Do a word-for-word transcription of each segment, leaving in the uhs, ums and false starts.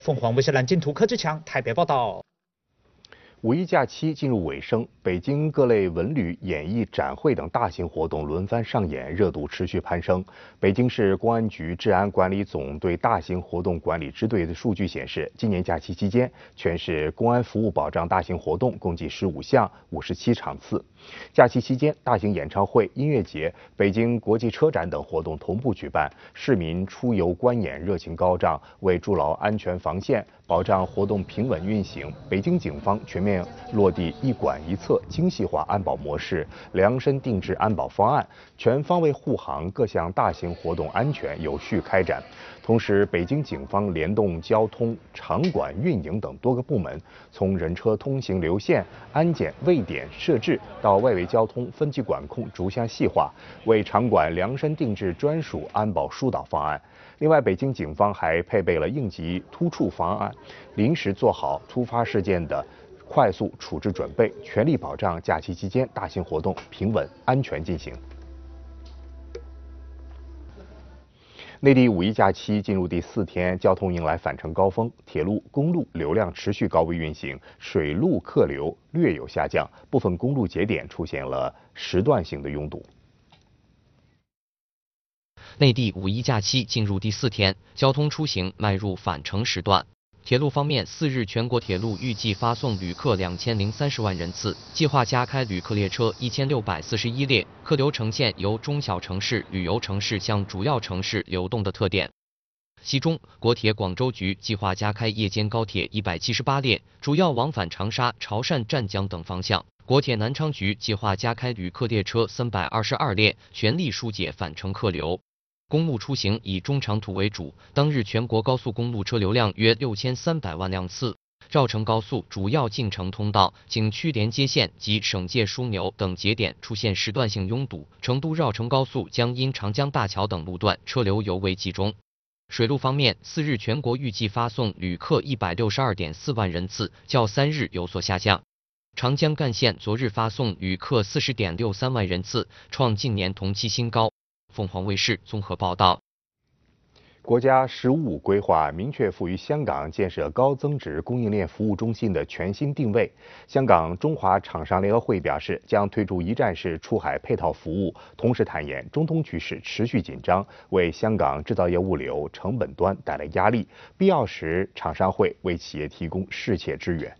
凤凰卫视蓝镜图柯志强台北报道。 五一假期进入尾声，北京各类文旅、演艺、展会等大型活动轮番上演，热度持续攀升。北京市公安局治安管理总队大型活动管理支队的数据显示，今年假期期间，全市公安服务保障大型活动共计十五项、五十七场次。假期期间，大型演唱会、音乐节、北京国际车展等活动同步举办，市民出游观演热情高涨。为筑牢安全防线，保障活动平稳运行，北京警方全面落地一管一策精细化安保模式，量身定制安保方案，全方位护航各项大型活动安全有序开展。同时，北京警方联动交通、场馆运营等多个部门，从人车通行流线、安检位点设置到外围交通分级管控逐项细化，为场馆量身定制专属安保疏导方案。另外，北京警方还配备了应急突触方案，临时做好突发事件的快速处置准备，全力保障假期期间大型活动平稳安全进行。内地五一假期进入第四天，交通迎来返程高峰，铁路、公路流量持续高位运行，水路客流略有下降，部分公路节点出现了时段性的拥堵。 内地五一假期进入第四天，交通出行迈入返程时段。铁路方面，四日全国铁路预计发送旅客两千零三十万人次，计划加开旅客列车一千六百四十一列，客流呈现由中小城市、旅游城市向主要城市流动的特点。其中，国铁广州局计划加开夜间高铁一百七十八列，主要往返长沙、潮汕、湛江等方向。国铁南昌局计划加开旅客列车三百二十二列，全力疏解返程客流。公路出行以中长途为主，当日全国高速公路车流量约六千三百万辆次。绕城高速主要进城通道、景区连接线及省界枢纽等节点出现时段性拥堵，成都绕城高速将因长江大桥等路段车流尤为集中。水路方面，四日全国预计发送旅客一百六十二点四万人次，较三日有所下降。长江干线昨日发送旅客四十点六三万人次，创近年同期新高。凤凰卫视综合报道。 国家“十五五”规划明确赋予香港建设高增值供应链服务中心的全新定位。香港中华厂商联合会表示，将推出一站式出海配套服务，同时坦言中东局势持续紧张，为香港制造业物流成本端带来压力，必要时厂商会为企业提供适切支援。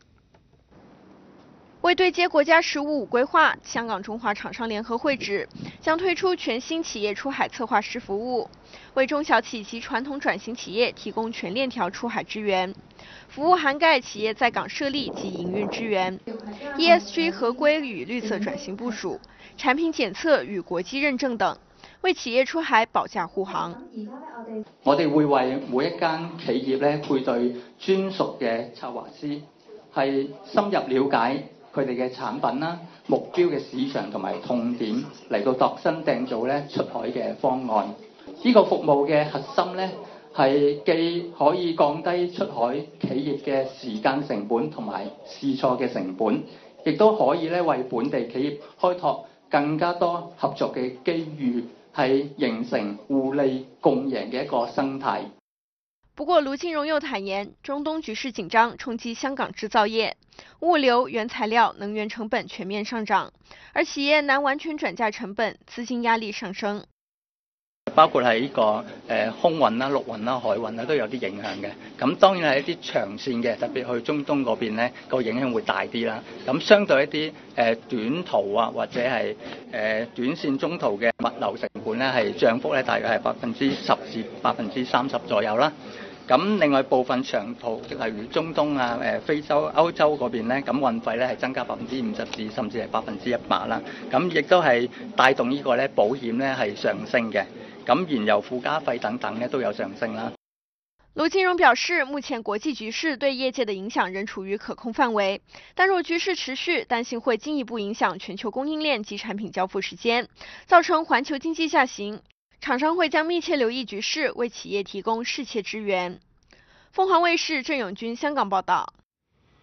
为对接国家“十五五”规划，香港中华厂商联合会指将推出全新企业出海策划师服务，为中小企及传统转型企业提供全链条出海支援。服务涵盖企业在港设立及营运支援、E S G 合规与绿色转型部署、产品检测与国际认证等，為企業出海保駕護航。 我哋會為每一間企業咧配對專屬嘅策劃師，係深入了解佢哋嘅產品啦、目標嘅市場同埋痛點，嚟到度身訂造咧出海嘅方案。呢個服務嘅核心咧係既可以降低出海企業嘅時間成本同埋試錯嘅成本，亦都可以咧為本地企業開拓更加多合作嘅機遇，係形成互利共贏嘅一個生態。 不过，卢金荣又坦言，中东局势紧张冲击香港制造业，物流、原材料、能源成本全面上涨，而企業難完全轉嫁成本，資金壓力上升。 包括係呢個誒空運啦、陸運啦、海運啦都有啲影響嘅。咁當然係一啲長線嘅，特別去中東嗰邊咧個影響會大啲啦。咁相對一啲誒短途啊或者係誒短線中途嘅物流成本咧係漲幅咧大約係百分之十至百分之三十左右啦。咁另外部分長途，例如中東啊、誒非洲、歐洲嗰邊咧，咁運費咧係增加百分之五十至甚至係百分之一百啦。咁亦都係帶動呢個咧保險咧係上升嘅。咁燃油附加費等等咧都有上升啦。 卢金荣表示，目前国际局势对业界的影响仍处于可控范围，但若局势持续，担心会进一步影响全球供应链及产品交付时间，造成环球经济下行。厂商会将密切留意局势，为企业提供适切支援。凤凰卫视郑永军香港报道。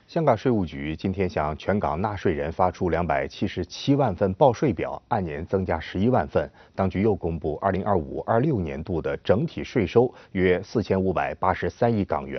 香港税务局今天向全港纳税人发出两百七十七万份报税表，按年增加十一万份。当局又公布二零二五二六年度的整体税收约四千五百八十三亿港元。